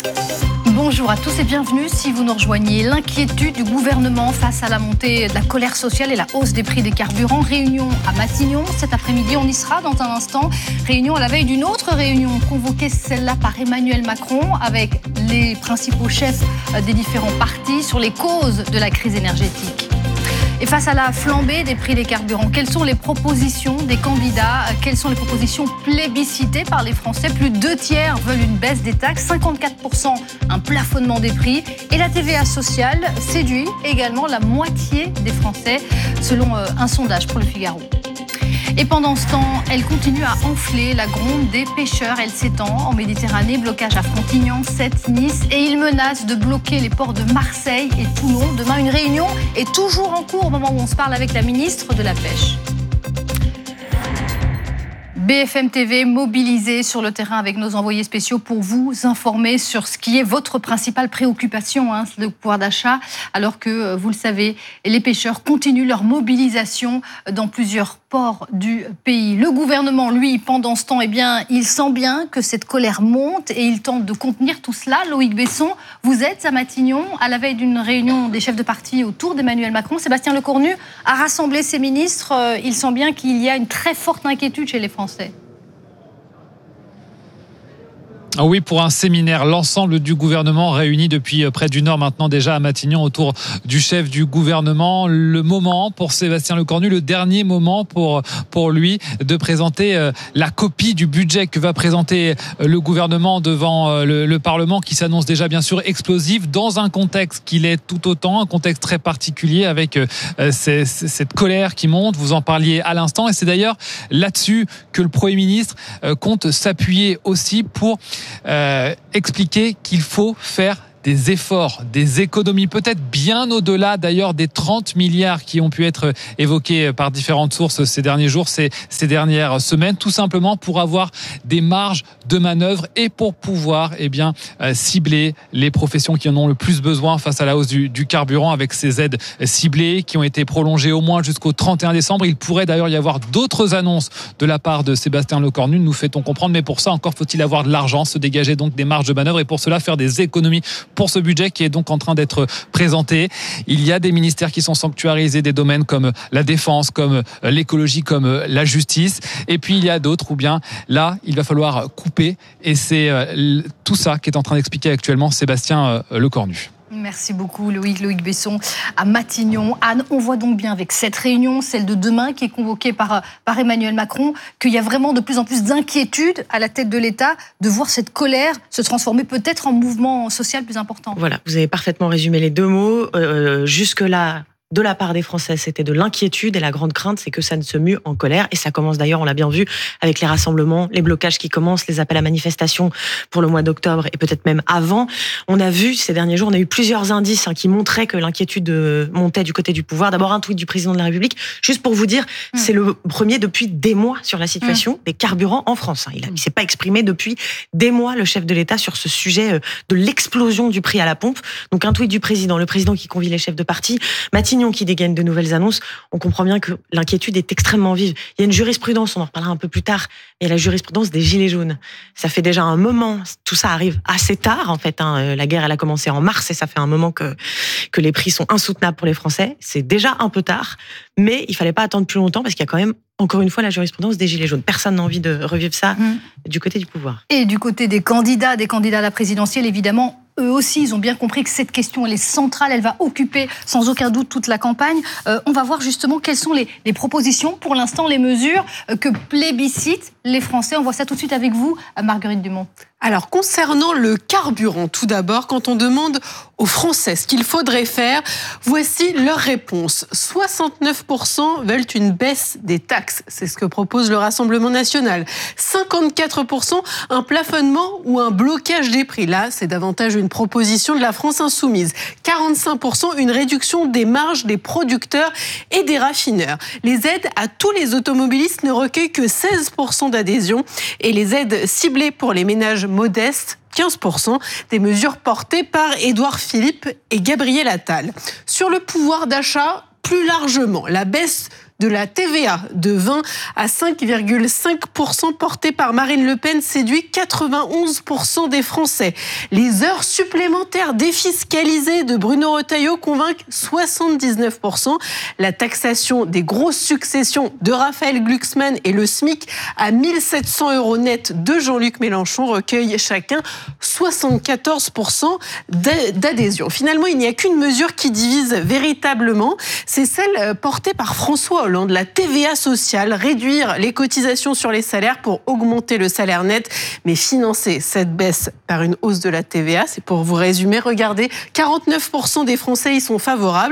Bonjour à tous et bienvenue si vous nous rejoignez. L'inquiétude du gouvernement face à la montée de la colère sociale et la hausse des prix des carburants. Réunion à Matignon. Cet après-midi, on y sera dans un instant. Réunion à la veille d'une autre réunion convoquée, celle-là par Emmanuel Macron, avec les principaux chefs des différents partis sur les causes de la crise énergétique. Et face à la flambée des prix des carburants, quelles sont les propositions des candidats? Quelles sont les propositions plébiscitées par les Français? Plus de 2/3 veulent une baisse des taxes, 54% un plafonnement des prix. Et la TVA sociale séduit également la moitié des Français, selon un sondage pour Le Figaro. Et pendant ce temps, elle continue à enfler. La gronde des pêcheurs, elle s'étend en Méditerranée. Blocage à Frontignan, Sète, Nice. Et il menace de bloquer les ports de Marseille et Toulon. Demain, une réunion est toujours en cours au moment où on se parle avec la ministre de la Pêche. BFM TV mobilisé sur le terrain avec nos envoyés spéciaux pour vous informer sur ce qui est votre principale préoccupation, le pouvoir d'achat, alors que, vous le savez, les pêcheurs continuent leur mobilisation dans plusieurs ports du pays. Le gouvernement, lui, pendant ce temps, il sent bien que cette colère monte et il tente de contenir tout cela. Loïc Besson, vous êtes à Matignon, à la veille d'une réunion des chefs de parti autour d'Emmanuel Macron. Sébastien Lecornu a rassemblé ses ministres. Il sent bien qu'il y a une très forte inquiétude chez les Français. Oui, pour un séminaire, l'ensemble du gouvernement réuni depuis près d'une heure maintenant déjà à Matignon autour du chef du gouvernement. Le moment pour Sébastien Lecornu, le dernier moment pour lui de présenter la copie du budget que va présenter le gouvernement devant le Parlement, qui s'annonce déjà bien sûr explosif dans un contexte qui l'est tout autant, un contexte très particulier avec cette colère qui monte. Vous en parliez à l'instant et c'est d'ailleurs là-dessus que le Premier ministre compte s'appuyer aussi pour expliquer qu'il faut faire des efforts, des économies, peut-être bien au-delà d'ailleurs des 30 milliards qui ont pu être évoqués par différentes sources ces derniers jours, ces dernières semaines, tout simplement pour avoir des marges de manœuvre et pour pouvoir cibler les professions qui en ont le plus besoin face à la hausse du carburant, avec ces aides ciblées qui ont été prolongées au moins jusqu'au 31 décembre. Il pourrait d'ailleurs y avoir d'autres annonces de la part de Sébastien Lecornu, nous fait-on comprendre, mais pour ça encore faut-il avoir de l'argent, se dégager donc des marges de manœuvre et pour cela faire des économies pour ce budget qui est donc en train d'être présenté. Il y a des ministères qui sont sanctuarisés, des domaines comme la défense, comme l'écologie, comme la justice. Et puis il y a d'autres où bien là, il va falloir couper. Et c'est tout ça qu'est en train d'expliquer actuellement Sébastien Lecornu. Merci beaucoup Loïc Besson à Matignon. Anne, on voit donc bien avec cette réunion, celle de demain qui est convoquée par Emmanuel Macron, qu'il y a vraiment de plus en plus d'inquiétude à la tête de l'État de voir cette colère se transformer peut-être en mouvement social plus important. Voilà, vous avez parfaitement résumé les deux mots. Jusque-là, de la part des Français, c'était de l'inquiétude et la grande crainte, c'est que ça ne se mue en colère. Et ça commence d'ailleurs, on l'a bien vu, avec les rassemblements, les blocages qui commencent, les appels à manifestation pour le mois d'octobre et peut-être même avant. On a vu ces derniers jours, on a eu plusieurs indices qui montraient que l'inquiétude montait du côté du pouvoir. D'abord un tweet du président de la République, juste pour vous dire, c'est le premier depuis des mois sur la situation des carburants en France. Il ne s'est pas exprimé depuis des mois, le chef de l'État, sur ce sujet de l'explosion du prix à la pompe. Donc un tweet du président, le président qui convie les chefs de parti, Matignon qui dégaine de nouvelles annonces, on comprend bien que l'inquiétude est extrêmement vive. Il y a une jurisprudence, on en reparlera un peu plus tard, il y a la jurisprudence des gilets jaunes. Ça fait déjà un moment, tout ça arrive assez tard en fait. La guerre elle a commencé en mars et ça fait un moment que les prix sont insoutenables pour les Français. C'est déjà un peu tard, mais il fallait pas attendre plus longtemps parce qu'il y a quand même encore une fois la jurisprudence des gilets jaunes. Personne n'a envie de revivre ça du côté du pouvoir. Et du côté des candidats à la présidentielle, évidemment, eux aussi, ils ont bien compris que cette question, elle est centrale, elle va occuper sans aucun doute toute la campagne. On va voir justement quelles sont les propositions, pour l'instant, les mesures que plébiscitent les Français. On voit ça tout de suite avec vous, Marguerite Dumont. Alors, concernant le carburant, tout d'abord, quand on demande aux Français ce qu'il faudrait faire, voici leur réponse. 69% veulent une baisse des taxes. C'est ce que propose le Rassemblement national. 54% un plafonnement ou un blocage des prix. Là, c'est davantage une proposition de la France insoumise. 45% une réduction des marges des producteurs et des raffineurs. Les aides à tous les automobilistes ne recueillent que 16% d'adhésion et les aides ciblées pour les ménages modestes, 15%, des mesures portées par Édouard Philippe et Gabriel Attal. Sur le pouvoir d'achat, plus largement, la baisse de la TVA de 20 à 5,5% portée par Marine Le Pen séduit 91% des Français. Les heures supplémentaires défiscalisées de Bruno Retailleau convainquent 79%. La taxation des grosses successions de Raphaël Glucksmann et le SMIC à 1 700 € net de Jean-Luc Mélenchon recueille chacun 74% d'adhésion. Finalement, il n'y a qu'une mesure qui divise véritablement, c'est celle portée par François Hollande, la TVA sociale, réduire les cotisations sur les salaires pour augmenter le salaire net, mais financer cette baisse par une hausse de la TVA, c'est pour vous résumer, regardez, 49% des Français y sont favorables,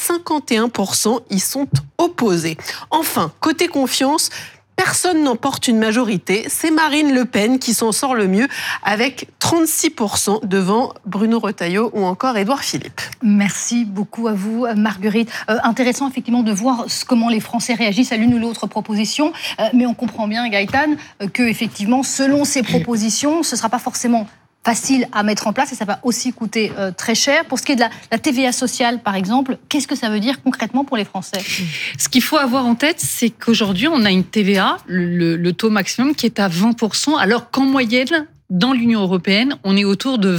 51% y sont opposés. Enfin, côté confiance, personne n'emporte une majorité. C'est Marine Le Pen qui s'en sort le mieux avec 36% devant Bruno Retailleau ou encore Édouard Philippe. Merci beaucoup à vous, Marguerite. Intéressant effectivement de voir comment les Français réagissent à l'une ou l'autre proposition. Mais on comprend bien, Gaëtane, que effectivement, selon ces propositions, ce ne sera pas forcément facile à mettre en place et ça va aussi coûter très cher. Pour ce qui est de la TVA sociale, par exemple, qu'est-ce que ça veut dire concrètement pour les Français ? Ce qu'il faut avoir en tête, c'est qu'aujourd'hui, on a une TVA, le taux maximum, qui est à 20%, alors qu'en moyenne, dans l'Union européenne, on est autour de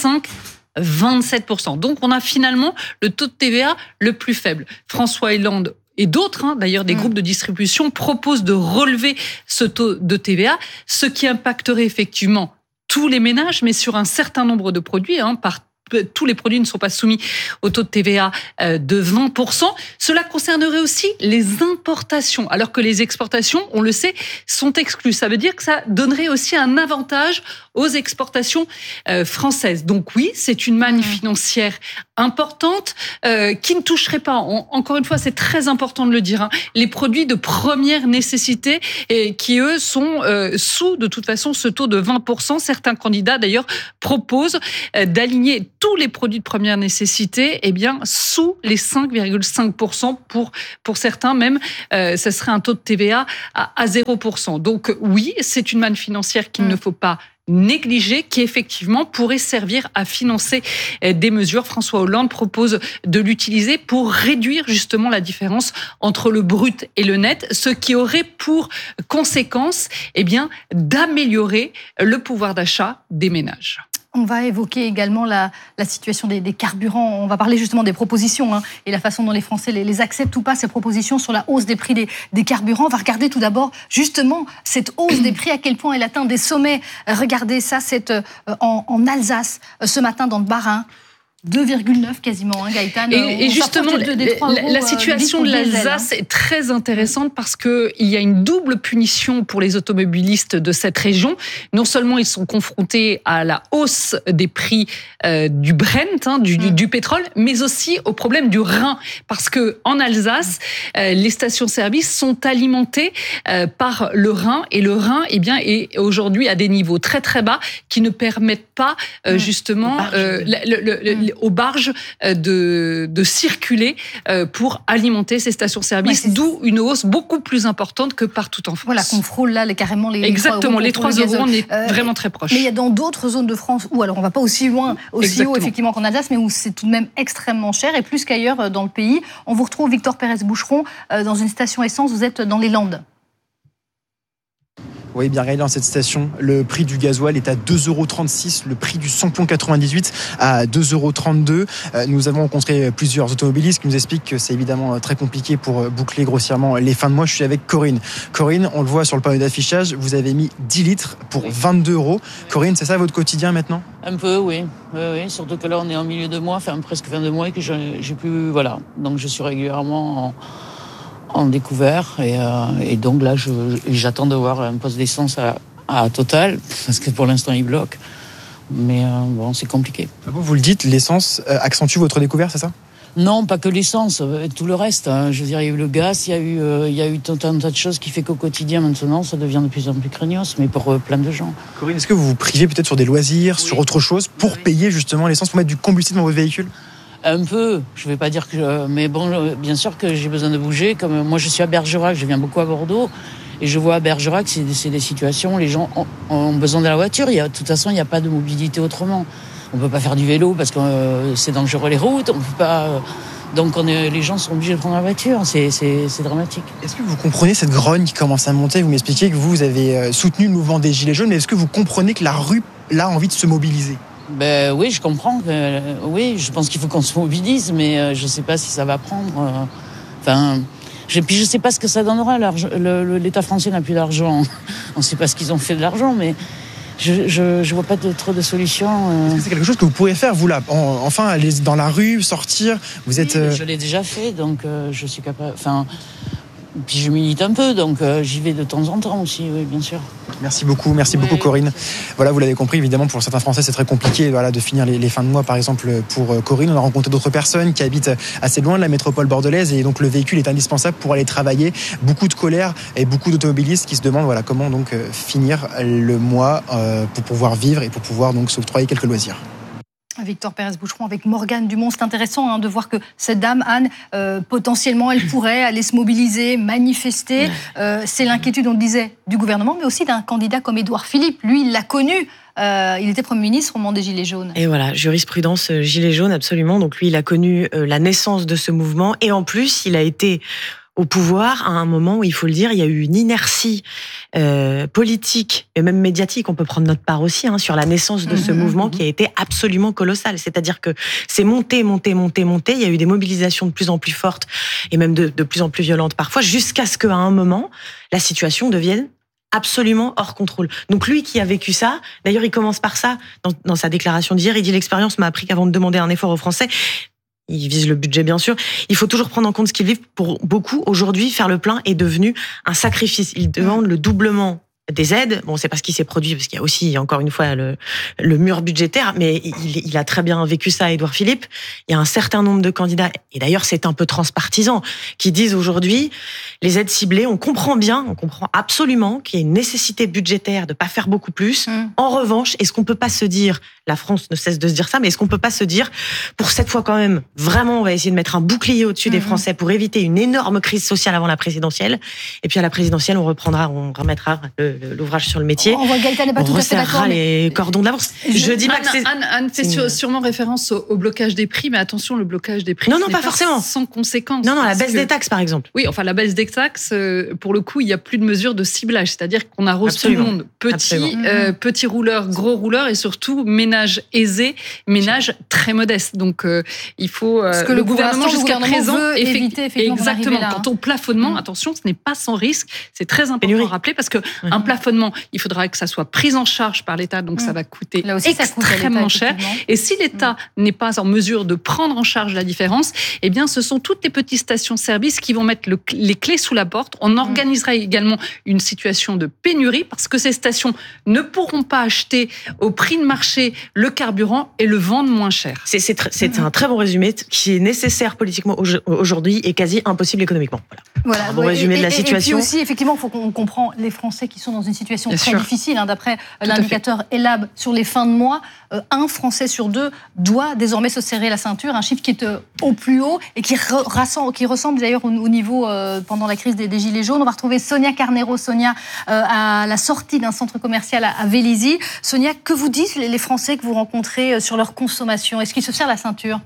25-27%. Donc, on a finalement le taux de TVA le plus faible. François Hollande et d'autres, d'ailleurs des groupes de distribution, proposent de relever ce taux de TVA, ce qui impacterait effectivement tous les ménages, mais sur un certain nombre de produits, tous les produits ne sont pas soumis au taux de TVA de 20%. Cela concernerait aussi les importations, alors que les exportations, on le sait, sont exclues. Ça veut dire que ça donnerait aussi un avantage aux exportations françaises. Donc oui, c'est une manne financière importante qui ne toucherait pas, encore une fois, c'est très important de le dire, les produits de première nécessité et qui, eux, sont sous, de toute façon, ce taux de 20%. Certains candidats, d'ailleurs, proposent d'aligner tous les produits de première nécessité sous les 5,5%. Pour certains, même, ça serait un taux de TVA à 0%. Donc oui, c'est une manne financière qu'il ne faut pas négliger, qui effectivement pourrait servir à financer des mesures. François Hollande propose de l'utiliser pour réduire justement la différence entre le brut et le net, ce qui aurait pour conséquence d'améliorer le pouvoir d'achat des ménages. On va évoquer également la situation des carburants. On va parler justement des propositions et la façon dont les Français les acceptent ou pas, ces propositions sur la hausse des prix des carburants. On va regarder tout d'abord justement cette hausse des prix, à quel point elle atteint des sommets. Regardez ça, c'est en Alsace, ce matin dans le Bas-Rhin. 2,9 quasiment, Gaëtane. Et justement, la situation de l'Alsace est très intéressante parce qu'il y a une double punition pour les automobilistes de cette région. Non seulement ils sont confrontés à la hausse des prix du Brent, du pétrole, mais aussi au problème du Rhin. Parce qu'en Alsace, les stations-service sont alimentées par le Rhin. Et le Rhin est aujourd'hui à des niveaux très très bas qui ne permettent pas justement aux barges de circuler pour alimenter ces stations-service, d'où une hausse beaucoup plus importante que partout en France. Voilà, qu'on frôle là carrément les 3 euros. Exactement, les 3 euros, on est vraiment très proche. Mais il y a dans d'autres zones de France où, alors on ne va pas aussi loin, aussi haut effectivement qu'en Alsace, mais où c'est tout de même extrêmement cher et plus qu'ailleurs dans le pays. On vous retrouve, Victor Pérez-Boucheron, dans une station essence, vous êtes dans les Landes. Oui, bien regardé dans cette station, le prix du gasoil est à 2,36 €, le prix du samplon 98 à 2,32 €. Nous avons rencontré plusieurs automobilistes qui nous expliquent que c'est évidemment très compliqué pour boucler grossièrement les fins de mois. Je suis avec Corinne. Corinne, on le voit sur le panneau d'affichage, vous avez mis 10 litres pour 22 €. Corinne, c'est ça votre quotidien maintenant ? Un peu, oui. Oui. Surtout que là, on est en milieu de mois, presque fin de mois et que j'ai plus... Voilà. Donc je suis régulièrement en découvert et donc là j'attends de voir un poste d'essence à Total parce que pour l'instant il bloque, mais bon, c'est compliqué. Vous le dites, l'essence accentue votre découvert, c'est ça ? Non, pas que l'essence, tout le reste. Je veux dire, il y a eu le gaz, il y a eu tout un tas de choses qui fait qu'au quotidien maintenant ça devient de plus en plus craignos, mais pour plein de gens. Corinne, est-ce que vous vous privez peut-être sur des loisirs, sur autre chose pour payer justement l'essence, pour mettre du combustible dans votre véhicule ? Un peu, je vais pas dire que... Mais bon, bien sûr que j'ai besoin de bouger. Comme moi, je suis à Bergerac, je viens beaucoup à Bordeaux. Et je vois à Bergerac, c'est des situations où les gens ont besoin de la voiture. De toute façon, il n'y a pas de mobilité autrement. On peut pas faire du vélo parce que c'est dangereux les routes. On peut pas... Donc les gens sont obligés de prendre la voiture, c'est dramatique. Est-ce que vous comprenez cette grogne qui commence à monter? Vous m'expliquez que vous avez soutenu le mouvement des Gilets jaunes, mais est-ce que vous comprenez que la rue là, a envie de se mobiliser? Oui, je comprends. Oui, je pense qu'il faut qu'on se mobilise, mais je ne sais pas si ça va prendre. Puis je ne sais pas ce que ça donnera. L'État français n'a plus d'argent. On ne sait pas ce qu'ils ont fait de l'argent, mais je vois pas trop de solutions. Est-ce que c'est quelque chose que vous pourrez faire, vous là, enfin aller dans la rue, sortir? Vous êtes. Oui, je l'ai déjà fait, donc je suis capable. Puis je milite un peu, donc j'y vais de temps en temps aussi, oui, bien sûr. Merci beaucoup Corinne. Voilà, vous l'avez compris, évidemment, pour certains Français, c'est très compliqué de finir les fins de mois, par exemple, pour Corinne. On a rencontré d'autres personnes qui habitent assez loin de la métropole bordelaise et donc le véhicule est indispensable pour aller travailler. Beaucoup de colère et beaucoup d'automobilistes qui se demandent comment donc finir le mois pour pouvoir vivre et pour pouvoir donc s'octroyer quelques loisirs. Victor Pérez-Boucheron avec Morgane Dumont. C'est intéressant de voir que cette dame, Anne, potentiellement, elle pourrait aller se mobiliser, manifester. C'est l'inquiétude, on le disait, du gouvernement, mais aussi d'un candidat comme Édouard Philippe. Lui, il l'a connu. Il était Premier ministre au moment des Gilets jaunes. Et voilà, jurisprudence Gilets jaunes, absolument. Donc lui, il a connu la naissance de ce mouvement. Et en plus, il a été au pouvoir à un moment où, il faut le dire, il y a eu une inertie politique et même médiatique, on peut prendre notre part aussi, sur la naissance de ce mouvement qui a été absolument colossal. C'est-à-dire que c'est monté. Il y a eu des mobilisations de plus en plus fortes et même de plus en plus violentes parfois, jusqu'à ce qu'à un moment, la situation devienne absolument hors contrôle. Donc lui qui a vécu ça, d'ailleurs il commence par ça, dans sa déclaration d'hier, il dit « L'expérience m'a appris qu'avant de demander un effort aux Français », il vise le budget, bien sûr. Il faut toujours prendre en compte ce qu'ils vivent. Pour beaucoup, aujourd'hui, faire le plein est devenu un sacrifice. Ils demandent le doublement des aides. Bon, c'est pas ce qui s'est produit, parce qu'il y a aussi, encore une fois, le mur budgétaire, mais il a très bien vécu ça, Édouard Philippe. Il y a un certain nombre de candidats, et d'ailleurs, c'est un peu transpartisan, qui disent aujourd'hui, les aides ciblées, on comprend absolument qu'il y a une nécessité budgétaire de pas faire beaucoup plus. En revanche, est-ce qu'on peut pas se dire, la France ne cesse de se dire ça, mais est-ce qu'on peut pas se dire, pour cette fois quand même, vraiment, on va essayer de mettre un bouclier au-dessus des Français pour éviter une énorme crise sociale avant la présidentielle, et puis à la présidentielle, on remettra l'ouvrage sur le métier. On voit Gaëtan n'est pas tout à fait d'accord. Les cordons de l'avance. Je dis pas que c'est... Anne fait sûrement référence au blocage des prix, mais attention, le blocage des prix, non, pas forcément. Sans conséquence. Non, la baisse des taxes, par exemple. Oui, enfin, la baisse des taxes, pour le coup, il n'y a plus de mesure de ciblage. C'est-à-dire qu'on arrose tout le monde. Petits rouleurs, gros rouleurs, et surtout, ménages aisés, ménages très modestes. Donc, il faut... que le gouvernement, jusqu'à présent, veut éviter effectivement. Exactement. Quant au plafonnement, attention, ce n'est pas sans risque. C'est très important à rappeler, parce que un plafonnement, il faudra que ça soit pris en charge par l'État, donc ça va coûter extrêmement cher. Et si l'État n'est pas en mesure de prendre en charge la différence, eh bien, ce sont toutes les petites stations-service qui vont mettre les clés sous la porte. On organisera également une situation de pénurie, parce que ces stations ne pourront pas acheter au prix de marché le carburant et le vendre moins cher. C'est un très bon résumé qui est nécessaire politiquement aujourd'hui et quasi impossible économiquement. Voilà. Un bon résumé de la situation. Et puis aussi, effectivement, il faut qu'on comprenne les Français qui sont dans une situation très difficile. D'après l'indicateur ELAB, sur les fins de mois, un Français sur deux doit désormais se serrer la ceinture, un chiffre qui est au plus haut et qui ressemble d'ailleurs au niveau pendant la crise des Gilets jaunes. On va retrouver Sonia Carnero. Sonia, à la sortie d'un centre commercial à Vélizy. Sonia, que vous disent les Français que vous rencontrez sur leur consommation? Est-ce qu'ils se serrent la ceinture?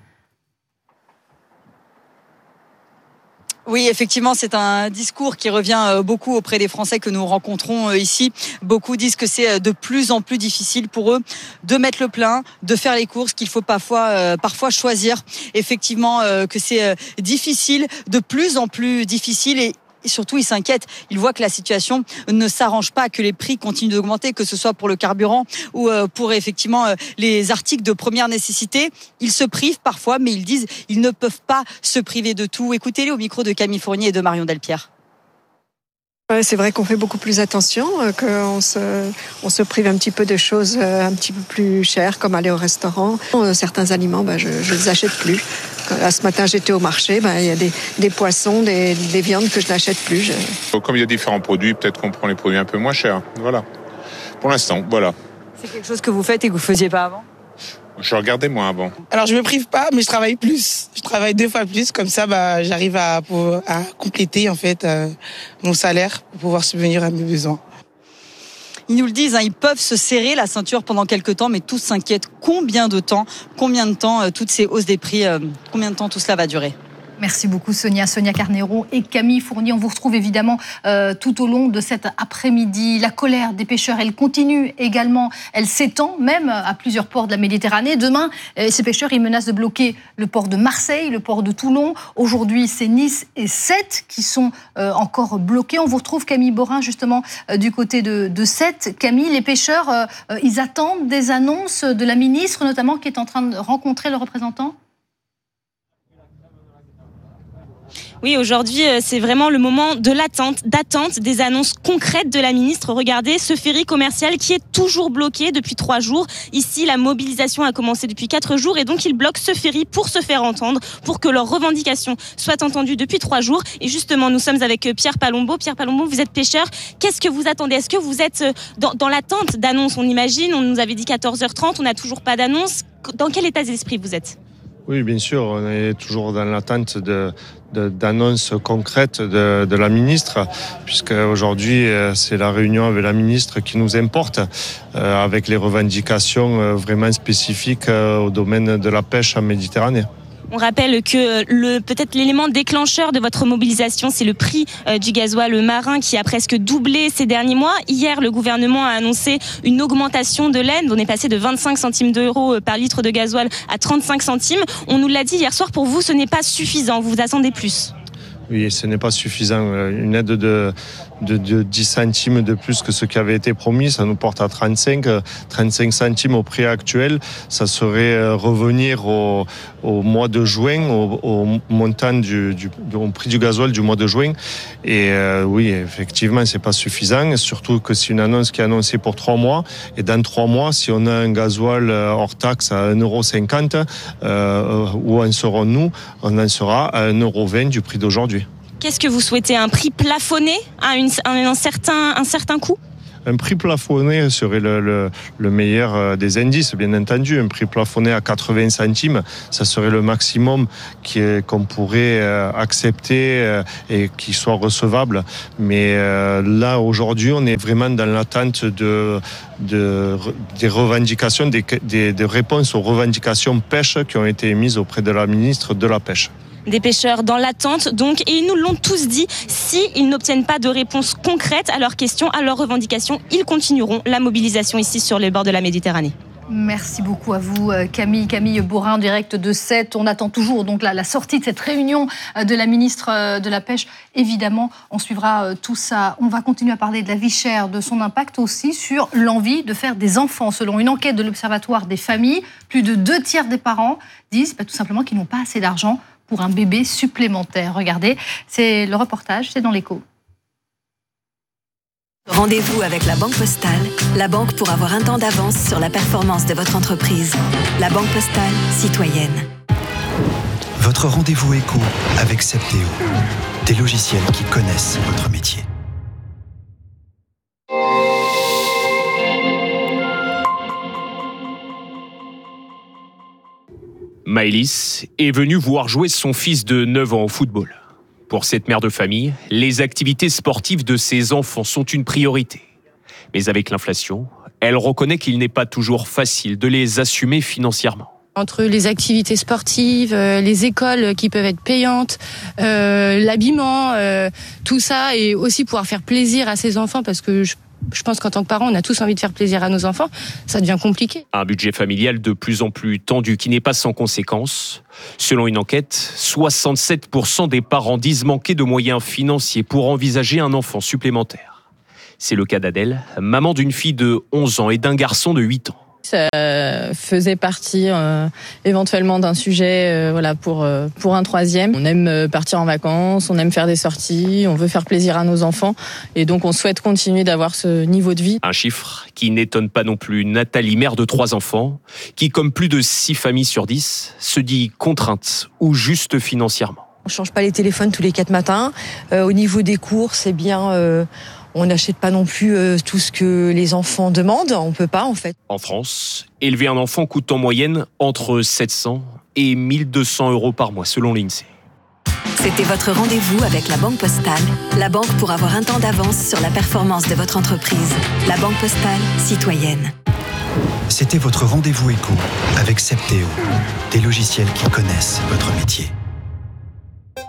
Oui, effectivement, c'est un discours qui revient beaucoup auprès des Français que nous rencontrons ici. Beaucoup disent que c'est de plus en plus difficile pour eux de mettre le plein, de faire les courses, qu'il faut parfois choisir. Effectivement, que c'est difficile, de plus en plus difficile, et surtout, ils s'inquiètent. Ils voient que la situation ne s'arrange pas, que les prix continuent d'augmenter, que ce soit pour le carburant ou pour effectivement les articles de première nécessité. Ils se privent parfois, mais ils disent ils ne peuvent pas se priver de tout. Écoutez-les au micro de Camille Fournier et de Marion Delpierre. Ouais, c'est vrai qu'on fait beaucoup plus attention, qu'on se prive un petit peu de choses un petit peu plus chères, comme aller au restaurant. Certains aliments, je les achète plus. Là, ce matin, j'étais au marché, il y a des poissons, des viandes que je n'achète plus. Comme il y a différents produits, peut-être qu'on prend les produits un peu moins chers. Voilà. Pour l'instant, voilà. C'est quelque chose que vous faites et que vous ne faisiez pas avant ? Je regardais moins avant. Alors, je me prive pas, mais je travaille plus. Je travaille 2 fois plus. Comme ça, j'arrive à compléter, en fait, mon salaire pour pouvoir subvenir à mes besoins. Ils nous le disent, ils peuvent se serrer la ceinture pendant quelques temps, mais tous s'inquiètent. Combien de temps toutes ces hausses des prix, combien de temps tout cela va durer ? Merci beaucoup Sonia Carneiro et Camille Fournier. On vous retrouve évidemment tout au long de cet après-midi. La colère des pêcheurs, elle continue également. Elle s'étend même à plusieurs ports de la Méditerranée. Demain, ces pêcheurs, ils menacent de bloquer le port de Marseille, le port de Toulon. Aujourd'hui, c'est Nice et Sète qui sont encore bloqués. On vous retrouve Camille Borin justement du côté de Sète. Camille, les pêcheurs, ils attendent des annonces de la ministre notamment qui est en train de rencontrer le représentant. Oui, aujourd'hui, c'est vraiment le moment de d'attente des annonces concrètes de la ministre. Regardez, ce ferry commercial qui est toujours bloqué depuis 3 jours. Ici, la mobilisation a commencé depuis 4 jours et donc ils bloquent ce ferry pour se faire entendre, pour que leurs revendications soient entendues depuis 3 jours. Et justement, nous sommes avec Pierre Palombo. Pierre Palombo, vous êtes pêcheur. Qu'est-ce que vous attendez? Est-ce que vous êtes dans l'attente d'annonces? On imagine, on nous avait dit 14h30, on n'a toujours pas d'annonce. Dans quel état d'esprit vous êtes? Oui, bien sûr, on est toujours dans l'attente d'annonces concrètes de la ministre, puisque aujourd'hui c'est la réunion avec la ministre qui nous importe, avec les revendications vraiment spécifiques au domaine de la pêche en Méditerranée. On rappelle que peut-être l'élément déclencheur de votre mobilisation, c'est le prix du gasoil marin qui a presque doublé ces derniers mois. Hier, le gouvernement a annoncé une augmentation de l'aide. On est passé de 25 centimes d'euros par litre de gasoil à 35 centimes. On nous l'a dit hier soir, pour vous, ce n'est pas suffisant. Vous attendez plus? Oui, ce n'est pas suffisant. Une aide de 10 centimes de plus que ce qui avait été promis, ça nous porte à 35 centimes au prix actuel. Ça serait revenir au mois de juin, au montant au prix du gasoil du mois de juin. Et oui, effectivement, c'est pas suffisant. Surtout que c'est une annonce qui est annoncée pour 3 mois. Et dans 3 mois, si on a un gasoil hors taxe à 1,50 €, où en serons-nous? On en sera à 1,20 € du prix d'aujourd'hui. Qu'est-ce que vous souhaitez? Un prix plafonné à un certain coût? Un prix plafonné serait le meilleur des indices, bien entendu. Un prix plafonné à 80 centimes, ça serait le maximum qu'on pourrait accepter et qui soit recevable. Mais là, aujourd'hui, on est vraiment dans l'attente des revendications, des réponses aux revendications pêche qui ont été émises auprès de la ministre de la Pêche. Des pêcheurs dans l'attente, donc, et ils nous l'ont tous dit, s'ils n'obtiennent pas de réponse concrète à leurs questions, à leurs revendications, ils continueront la mobilisation ici sur les bords de la Méditerranée. Merci beaucoup à vous Camille Borin, direct de Sète. On attend toujours donc la sortie de cette réunion de la ministre de la Pêche. Évidemment, on suivra tout ça. On va continuer à parler de la vie chère, de son impact aussi sur l'envie de faire des enfants. Selon une enquête de l'Observatoire des familles, plus de 2 tiers des parents disent tout simplement qu'ils n'ont pas assez d'argent pour un bébé supplémentaire. Regardez, c'est le reportage, c'est dans l'Écho. Rendez-vous avec la Banque Postale, la banque pour avoir un temps d'avance sur la performance de votre entreprise. La Banque Postale, citoyenne. Votre rendez-vous éco avec Septéo, des logiciels qui connaissent votre métier. Maëlys est venue voir jouer son fils de 9 ans au football. Pour cette mère de famille, les activités sportives de ses enfants sont une priorité. Mais avec l'inflation, elle reconnaît qu'il n'est pas toujours facile de les assumer financièrement. Entre les activités sportives, les écoles qui peuvent être payantes, l'habillement, tout ça, et aussi pouvoir faire plaisir à ses enfants, parce que je pense qu'en tant que parents, on a tous envie de faire plaisir à nos enfants, ça devient compliqué. Un budget familial de plus en plus tendu qui n'est pas sans conséquences. Selon une enquête, 67% des parents disent manquer de moyens financiers pour envisager un enfant supplémentaire. C'est le cas d'Adèle, maman d'une fille de 11 ans et d'un garçon de 8 ans. Ça faisait partie éventuellement d'un sujet pour un troisième. On aime partir en vacances, on aime faire des sorties, on veut faire plaisir à nos enfants et donc on souhaite continuer d'avoir ce niveau de vie. Un chiffre qui n'étonne pas non plus Nathalie, mère de 3 enfants, qui comme plus de 6 familles sur 10 se dit contrainte ou juste financièrement. On change pas les téléphones tous les 4 matins. Au niveau des courses, eh bien... On n'achète pas non plus tout ce que les enfants demandent, on peut pas en fait. En France, élever un enfant coûte en moyenne entre 700 et 1200 € par mois selon l'INSEE. C'était votre rendez-vous avec la Banque Postale, la banque pour avoir un temps d'avance sur la performance de votre entreprise. La Banque Postale, citoyenne. C'était votre rendez-vous éco avec Septéo, des logiciels qui connaissent votre métier.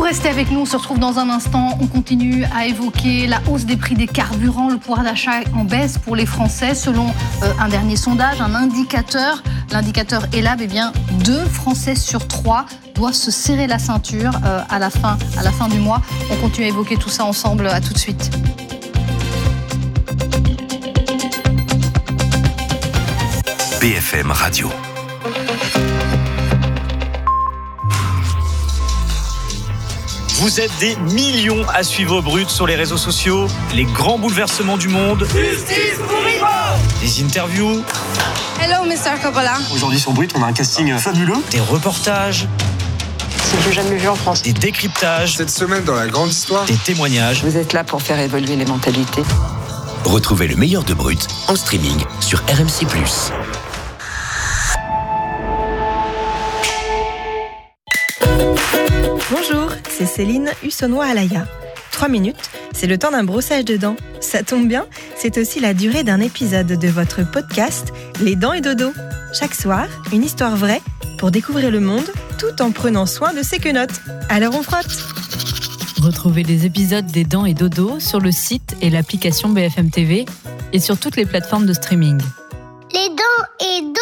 restez avec nous, on se retrouve dans un instant. On continue à évoquer la hausse des prix des carburants, le pouvoir d'achat en baisse pour les Français. Selon un dernier sondage, un indicateur, l'indicateur ELAB, 2 Français sur 3 doivent se serrer la ceinture à la fin du mois. On continue à évoquer tout ça ensemble. À tout de suite. BFM Radio. Vous êtes des millions à suivre Brut sur les réseaux sociaux. Les grands bouleversements du monde. Justice pour Ivo. Des interviews. Hello, Mr. Coppola. Aujourd'hui sur Brut, on a un casting fabuleux. Des reportages. C'est du jamais vu en France. Des décryptages. Cette semaine dans la grande histoire. Des témoignages. Vous êtes là pour faire évoluer les mentalités. Retrouvez le meilleur de Brut en streaming sur RMC+. Bonjour, c'est Céline Hussonnois-Alaya. 3 minutes, c'est le temps d'un brossage de dents. Ça tombe bien, c'est aussi la durée d'un épisode de votre podcast Les Dents et Dodo. Chaque soir, une histoire vraie pour découvrir le monde tout en prenant soin de ses quenottes. Alors on frotte. Retrouvez les épisodes des Dents et Dodo sur le site et l'application BFM TV et sur toutes les plateformes de streaming. Les Dents et Dodo.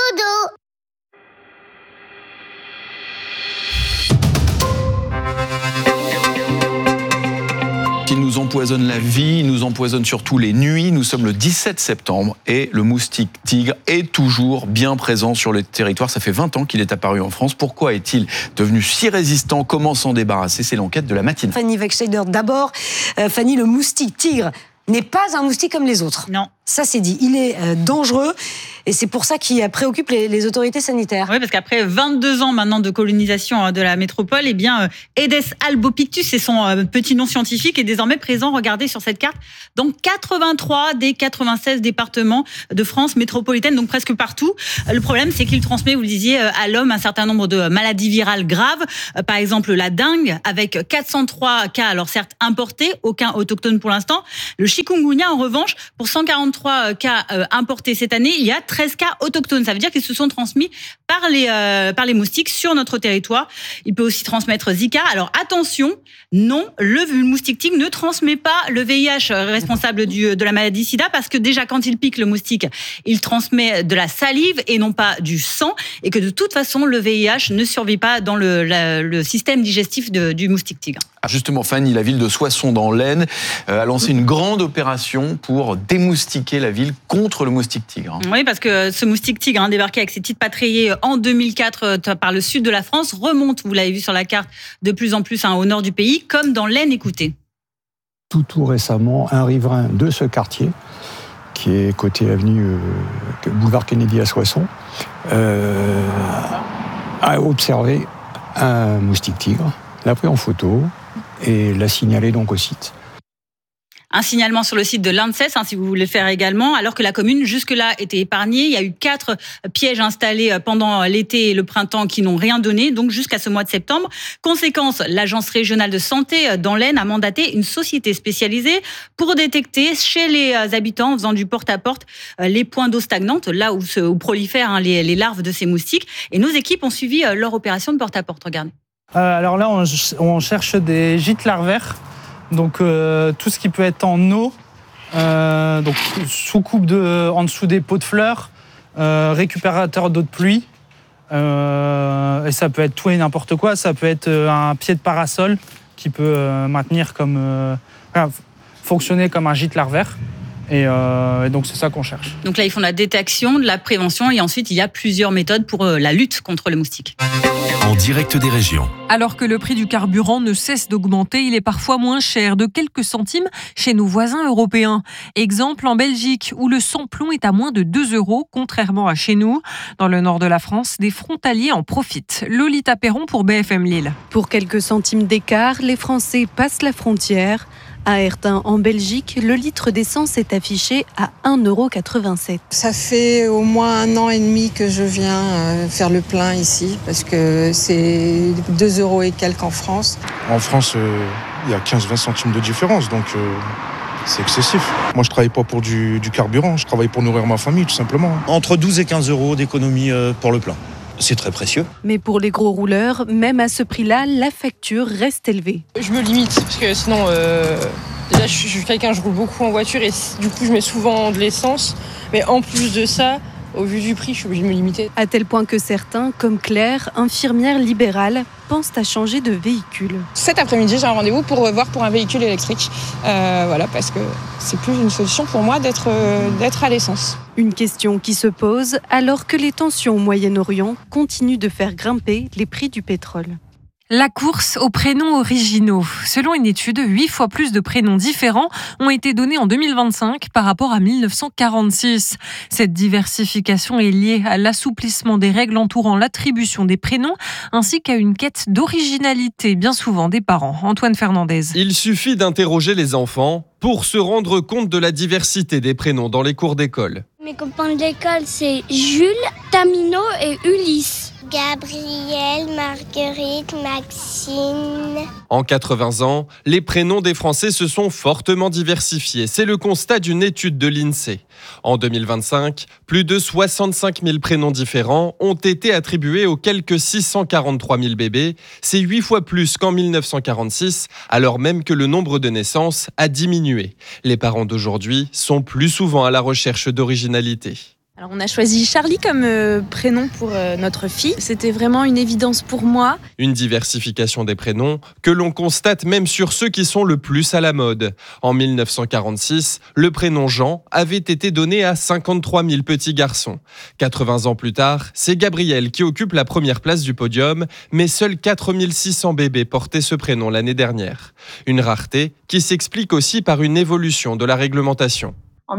Qui nous empoisonne la vie, nous empoisonne surtout les nuits. Nous sommes le 17 septembre et le moustique tigre est toujours bien présent sur le territoire. Ça fait 20 ans qu'il est apparu en France. Pourquoi est-il devenu si résistant ? Comment s'en débarrasser ? C'est l'enquête de la matinale. Fanny Wegscheider, d'abord. Fanny, le moustique tigre n'est pas un moustique comme les autres. Non. Ça, c'est dit. Il est dangereux et c'est pour ça qu'il préoccupe les autorités sanitaires. Oui, parce qu'après 22 ans maintenant de colonisation de la métropole, Aedes albopictus, c'est son petit nom scientifique, est désormais présent, regardez sur cette carte, dans 83 des 96 départements de France métropolitaine, donc presque partout. Le problème, c'est qu'il transmet, vous le disiez, à l'homme un certain nombre de maladies virales graves, par exemple la dengue, avec 403 cas, alors certes importés, aucun autochtone pour l'instant. Le chikungunya, en revanche, pour 143 cas importés cette année, il y a 13 cas autochtones. Ça veut dire qu'ils se sont transmis par les moustiques sur notre territoire. Il peut aussi transmettre Zika. Alors attention, non, le moustique tigre ne transmet pas le VIH responsable de la maladie sida, parce que déjà quand il pique le moustique, il transmet de la salive et non pas du sang, et que de toute façon le VIH ne survit pas dans le système digestif du moustique tigre. Justement, Fanny, la ville de Soissons dans l'Aisne a lancé une grande opération pour démoustiquer la ville contre le moustique tigre. Oui, parce que ce moustique tigre, débarqué avec ses petites pattes rayées en 2004 par le sud de la France, remonte, vous l'avez vu sur la carte, de plus en plus au nord du pays, comme dans l'Aisne. Écoutez. Tout récemment, un riverain de ce quartier, qui est côté avenue boulevard Kennedy à Soissons, a observé un moustique tigre, l'a pris en photo et l'a signalé donc au site. Un signalement sur le site de l'ANSES, si vous voulez le faire également, alors que la commune jusque-là était épargnée. Il y a eu 4 pièges installés pendant l'été et le printemps qui n'ont rien donné, donc jusqu'à ce mois de septembre. Conséquence, l'Agence régionale de santé dans l'Aisne a mandaté une société spécialisée pour détecter chez les habitants, en faisant du porte-à-porte, les points d'eau stagnantes, là où prolifèrent les larves de ces moustiques. Et nos équipes ont suivi leur opération de porte-à-porte. Regardez. Alors là, on cherche des gîtes larvaires, donc tout ce qui peut être en eau, donc sous-coupe en dessous des pots de fleurs, récupérateur d'eau de pluie, et ça peut être tout et n'importe quoi. Ça peut être un pied de parasol qui peut fonctionner comme un gîte larvaire. Et donc c'est ça qu'on cherche. Donc là, ils font la détection, de la prévention, et ensuite il y a plusieurs méthodes pour la lutte contre le moustique. En direct des régions. Alors que le prix du carburant ne cesse d'augmenter, il est parfois moins cher, de quelques centimes, chez nos voisins européens. Exemple en Belgique, où le sans-plomb est à moins de 2 €, contrairement à chez nous. Dans le nord de la France, des frontaliers en profitent. Lolita Perron pour BFM Lille. Pour quelques centimes d'écart, les Français passent la frontière. À Ertin, en Belgique, le litre d'essence est affiché à 1,87 €. Ça fait au moins 1 an et demi que je viens faire le plein ici, parce que c'est 2 € et quelques en France. En France, il y a 15-20 centimes de différence, donc c'est excessif. Moi, je ne travaille pas pour du carburant, je travaille pour nourrir ma famille, tout simplement. Entre 12 et 15 € d'économie pour le plein. c'est très précieux. Mais pour les gros rouleurs, même à ce prix-là, la facture reste élevée. Je me limite parce que sinon, déjà je suis quelqu'un, je roule beaucoup en voiture et du coup je mets souvent de l'essence. Mais en plus de ça, au vu du prix, je suis obligée de me limiter. À tel point que certains, comme Claire, infirmière libérale, pensent à changer de véhicule. Cet après-midi, j'ai un rendez-vous pour voir pour un véhicule électrique. Voilà, parce que c'est plus une solution pour moi d'être à l'essence. Une question qui se pose alors que les tensions au Moyen-Orient continuent de faire grimper les prix du pétrole. La course aux prénoms originaux. Selon une étude, 8 fois plus de prénoms différents ont été donnés en 2025 par rapport à 1946. Cette diversification est liée à l'assouplissement des règles entourant l'attribution des prénoms ainsi qu'à une quête d'originalité bien souvent des parents. Antoine Fernandez. Il suffit d'interroger les enfants pour se rendre compte de la diversité des prénoms dans les cours d'école. Mes copains de l'école, c'est Jules, Tamino et Ulysse. Gabriel, Marguerite, Maxine. En 80 ans, les prénoms des Français se sont fortement diversifiés. C'est le constat d'une étude de l'INSEE. En 2025, plus de 65 000 prénoms différents ont été attribués aux quelques 643 000 bébés. C'est 8 fois plus qu'en 1946, alors même que le nombre de naissances a diminué. Les parents d'aujourd'hui sont plus souvent à la recherche d'originalité. Alors on a choisi Charlie comme prénom pour notre fille. C'était vraiment une évidence pour moi. Une diversification des prénoms que l'on constate même sur ceux qui sont le plus à la mode. En 1946, le prénom Jean avait été donné à 53 000 petits garçons. 80 ans plus tard, c'est Gabriel qui occupe la première place du podium, mais seuls 4 600 bébés portaient ce prénom l'année dernière. Une rareté qui s'explique aussi par une évolution de la réglementation. En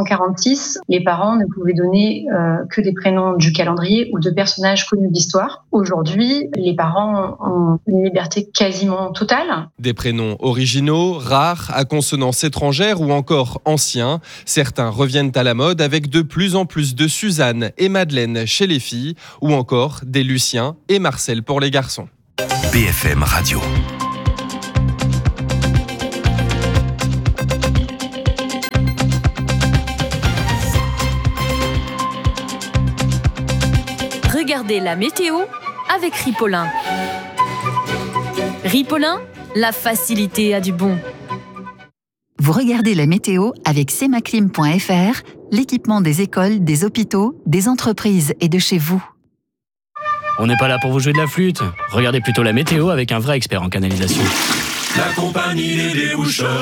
1946, les parents ne pouvaient donner que des prénoms du calendrier ou de personnages connus de l'histoire. Aujourd'hui, les parents ont une liberté quasiment totale. Des prénoms originaux, rares, à consonance étrangère ou encore anciens. Certains reviennent à la mode avec de plus en plus de Suzanne et Madeleine chez les filles ou encore des Lucien et Marcel pour les garçons. BFM Radio. Regardez la météo avec Ripolin. Ripolin, la facilité a du bon. Vous regardez la météo avec semaclim.fr, l'équipement des écoles, des hôpitaux, des entreprises et de chez vous. On n'est pas là pour vous jouer de la flûte. Regardez plutôt la météo avec un vrai expert en canalisation. La compagnie des déboucheurs.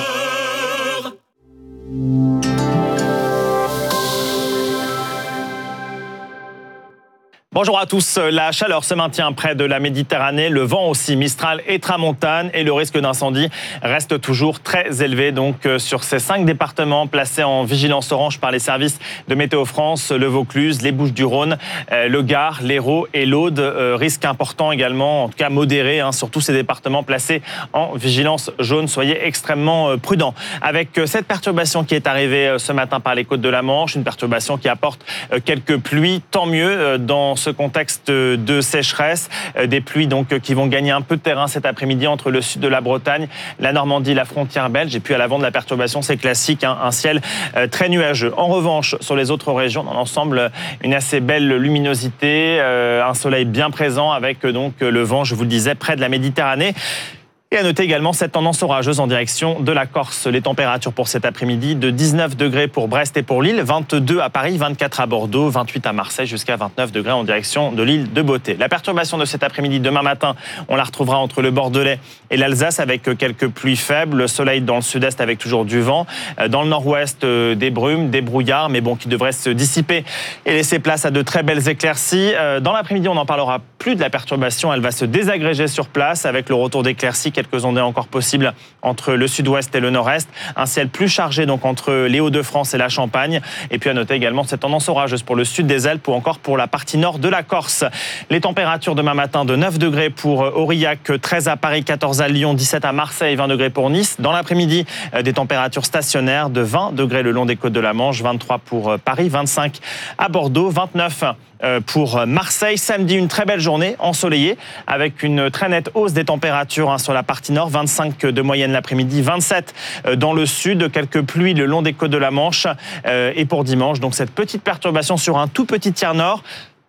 Bonjour à tous. La chaleur se maintient près de la Méditerranée, le vent aussi, Mistral et Tramontane, et le risque d'incendie reste toujours très élevé. Donc sur ces 5 départements placés en vigilance orange par les services de Météo France, le Vaucluse, les Bouches-du-Rhône, le Gard, l'Hérault et l'Aude, risque important également, en tout cas modéré, sur tous ces départements placés en vigilance jaune. Soyez extrêmement prudents. Avec cette perturbation qui est arrivée ce matin par les côtes de la Manche, une perturbation qui apporte quelques pluies, tant mieux dans ce contexte de sécheresse, des pluies donc qui vont gagner un peu de terrain cet après-midi entre le sud de la Bretagne, la Normandie, la frontière belge, et puis à l'avant de la perturbation, c'est classique, un ciel très nuageux. En revanche, sur les autres régions, dans l'ensemble, une assez belle luminosité, un soleil bien présent avec donc le vent, je vous le disais, près de la Méditerranée. Et à noter également cette tendance orageuse en direction de la Corse. Les températures pour cet après-midi de 19 degrés pour Brest et pour Lille, 22 à Paris, 24 à Bordeaux, 28 à Marseille, jusqu'à 29 degrés en direction de l'île de Beauté. La perturbation de cet après-midi, demain matin, on la retrouvera entre le Bordelais et l'Alsace avec quelques pluies faibles, le soleil dans le sud-est avec toujours du vent, dans le nord-ouest des brumes, des brouillards, mais bon, qui devraient se dissiper et laisser place à de très belles éclaircies. Dans l'après-midi, on n'en parlera plus de la perturbation, elle va se désagréger sur place avec le retour d'éclaircies, quelques ondées encore possibles entre le sud-ouest et le nord-est. Un ciel plus chargé donc entre les Hauts-de-France et la Champagne. Et puis à noter également cette tendance orageuse pour le sud des Alpes ou encore pour la partie nord de la Corse. Les températures demain matin de 9 degrés pour Aurillac, 13 à Paris, 14 à Lyon, 17 à Marseille, 20 degrés pour Nice. Dans l'après-midi, des températures stationnaires de 20 degrés le long des côtes de la Manche, 23 pour Paris, 25 à Bordeaux, 29 pour Marseille. Samedi, une très belle journée ensoleillée avec une très nette hausse des températures sur la partie nord, 25 de moyenne l'après-midi, 27 dans le sud, quelques pluies le long des côtes de la Manche. Et pour dimanche, donc cette petite perturbation sur un tout petit tiers nord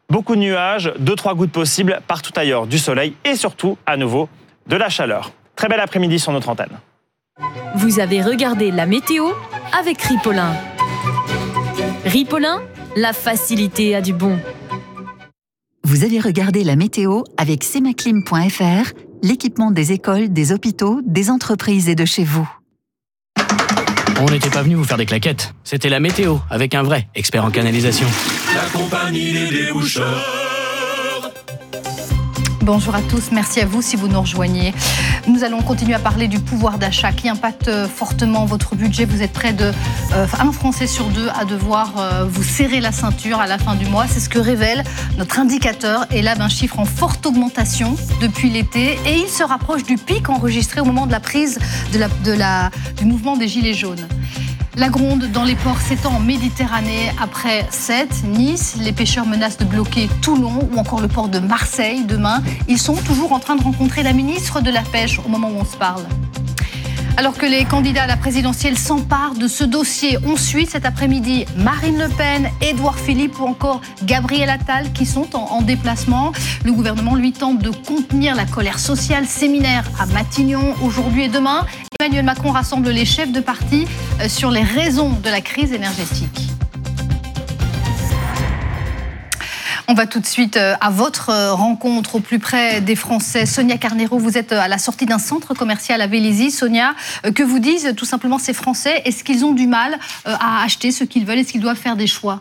Beaucoup de nuages, 2-3 gouttes possibles partout ailleurs, du soleil et surtout, à nouveau, de la chaleur. Très bel après-midi sur notre antenne. Vous avez regardé la météo avec Ripollin. Ripollin, la facilité a du bon. Vous avez regardé la météo avec semaclim.fr, l'équipement des écoles, des hôpitaux, des entreprises et de chez vous. On n'était pas venu vous faire des claquettes. C'était la météo avec un vrai expert en canalisation. La compagnie des déboucheurs. Bonjour à tous, merci à vous si vous nous rejoignez. Nous allons continuer à parler du pouvoir d'achat qui impacte fortement votre budget. Vous êtes près de un Français sur deux à devoir vous serrer la ceinture à la fin du mois. C'est ce que révèle notre indicateur. Et là, un chiffre en forte augmentation depuis l'été. Et il se rapproche du pic enregistré au moment de la prise du mouvement des Gilets jaunes. La gronde dans les ports s'étend en Méditerranée après Sète, Nice. Les pêcheurs menacent de bloquer Toulon ou encore le port de Marseille demain. Ils sont toujours en train de rencontrer la ministre de la Pêche au moment où on se parle. Alors que les candidats à la présidentielle s'emparent de ce dossier, on suit cet après-midi Marine Le Pen, Édouard Philippe ou encore Gabriel Attal qui sont en déplacement. Le gouvernement, lui, tente de contenir la colère sociale. Séminaire à Matignon aujourd'hui et demain. Emmanuel Macron rassemble les chefs de parti sur les raisons de la crise énergétique. On va tout de suite à votre rencontre au plus près des Français. Sonia Carnero, vous êtes à la sortie d'un centre commercial à Vélizy. Sonia, que vous disent tout simplement ces Français? Est-ce qu'ils ont du mal à acheter ce qu'ils veulent? Est-ce qu'ils doivent faire des choix?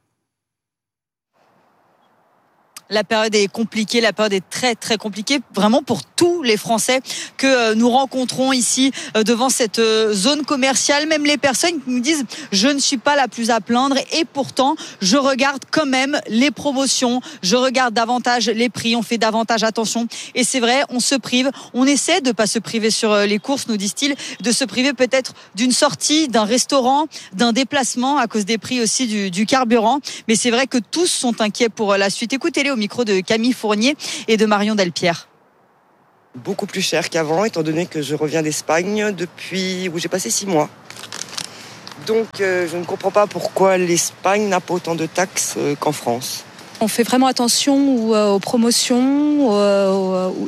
La période est compliquée, la période est très très compliquée vraiment pour tous les Français que nous rencontrons ici devant cette zone commerciale. Même les personnes qui nous disent je ne suis pas la plus à plaindre et pourtant je regarde quand même les promotions, je regarde davantage les prix, on fait davantage attention et c'est vrai, on se prive, on essaie de pas se priver sur les courses, nous disent-ils, de se priver peut-être d'une sortie, d'un restaurant, d'un déplacement à cause des prix aussi du carburant, mais c'est vrai que tous sont inquiets pour la suite. Écoutez-les au micro de Camille Fournier et de Marion Delpierre. Beaucoup plus cher qu'avant, étant donné que je reviens d'Espagne depuis où j'ai passé 6 mois. Donc je ne comprends pas pourquoi l'Espagne n'a pas autant de taxes qu'en France. On fait vraiment attention aux promotions,